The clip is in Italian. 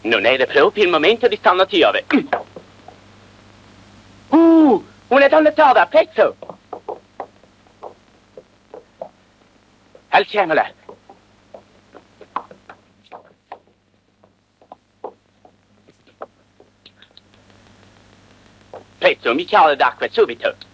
Non era proprio il momento di stannottiare. Una donna sola, pezzo! Alziamola. Pezzo, un bicchiere d'acqua, subito.